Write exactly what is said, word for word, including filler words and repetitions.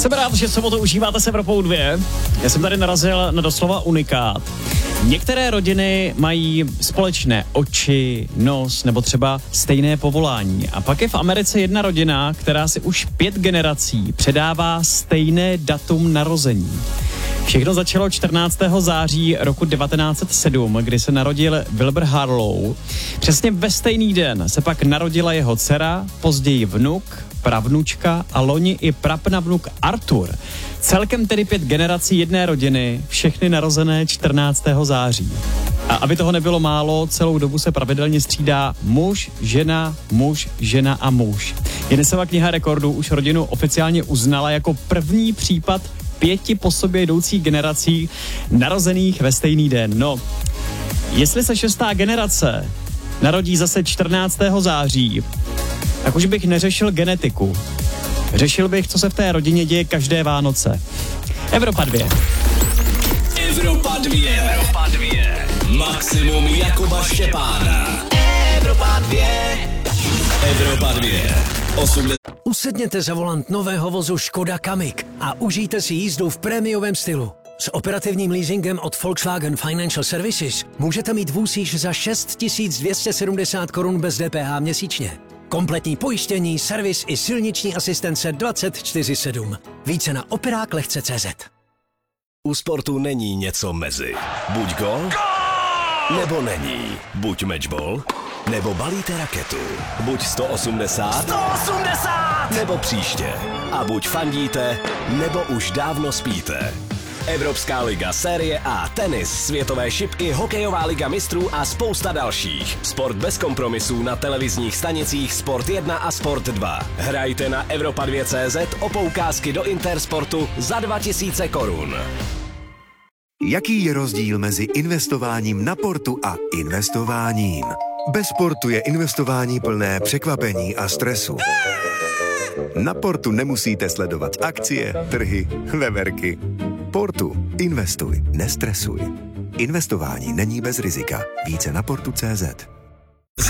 Jsem rád, že sobotu užíváte s Evropou dva. Já jsem tady narazil na doslova unikát. Některé rodiny mají společné oči, nos nebo třeba stejné povolání. A pak je v Americe jedna rodina, která si už pět generací předává stejné datum narození. Všechno začalo čtrnáctého září roku devatenáct set sedm, kdy se narodil Wilbur Harlow. Přesně ve stejný den se pak narodila jeho dcera, později vnuk, pravnučka a loni i prapravnuk Arthur. Celkem tedy pět generací jedné rodiny, všechny narozené čtrnáctého září. A aby toho nebylo málo, celou dobu se pravidelně střídá muž, žena, muž, žena a muž. Guinnessova kniha rekordů už rodinu oficiálně uznala jako první případ pěti po sobě jdoucích generací narozených ve stejný den. No, jestli se šestá generace narodí zase čtrnáctého září, tak už bych neřešil genetiku. Řešil bych, co se v té rodině děje každé Vánoce. Evropa dva. Evropa dva. Evropa dva. Maximum Jakuba Štěpána. Evropa dva. Evropa dva. osmdesát Usedněte za volant nového vozu Škoda Kamiq a užijte si jízdu v prémiovém stylu. S operativním leasingem od Volkswagen Financial Services můžete mít vůz již za šest tisíc dvě stě sedmdesát korun bez D P H měsíčně. Kompletní pojištění, servis i silniční asistence dvacet čtyři sedm. Více na operák lehce tečka cé zet. U sportu není něco mezi. Buď gol, nebo není. Buď matchball, nebo balíte raketu. Buď sto osmdesát, sto osmdesát, nebo příště. A buď fandíte, nebo už dávno spíte. Evropská liga, série A, tenis, světové šipky, hokejová liga mistrů a spousta dalších. Sport bez kompromisů na televizních stanicích Sport jedna a Sport dva. Hrajte na Evropa dva tečka cé zet o poukázky do Intersportu za dva tisíce korun. Jaký je rozdíl mezi investováním na portu a investováním? Bez portu je investování plné překvapení a stresu. Na portu nemusíte sledovat akcie, trhy, veverky. Portu. Investuj, nestresuj. Investování není bez rizika. Více na portu tečka cé zet.